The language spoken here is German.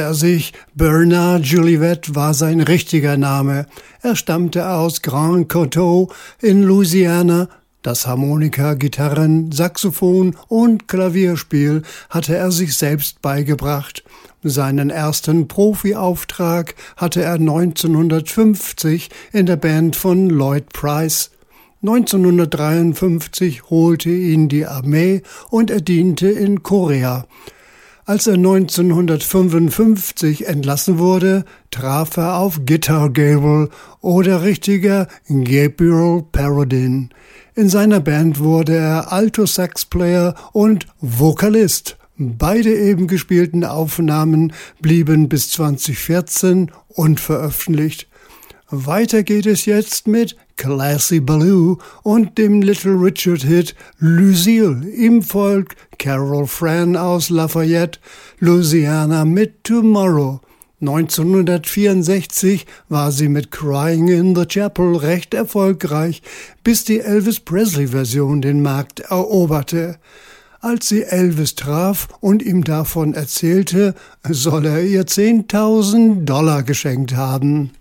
Bernard Jolivet war sein richtiger Name. Er stammte aus Grand Coteau in Louisiana. Das Harmonika, Gitarren, Saxophon und Klavierspiel hatte er sich selbst beigebracht. Seinen ersten Profiauftrag hatte er 1950 in der Band von Lloyd Price. 1953 holte ihn die Armee und er diente in Korea. Als er 1955 entlassen wurde, traf er auf Guitar Gabriel oder richtiger Gabriel Paradin. In seiner Band wurde er Alto-Sax-Player und Vokalist. Beide eben gespielten Aufnahmen blieben bis 2014 unveröffentlicht. Weiter geht es jetzt mit Classy Ballou und dem Little Richard-Hit Lucille. Ihm folgt Carol Fran aus Lafayette, Louisiana mit Tomorrow. 1964 war sie mit Crying in the Chapel recht erfolgreich, bis die Elvis-Presley-Version den Markt eroberte. Als sie Elvis traf und ihm davon erzählte, soll er ihr $10.000 geschenkt haben.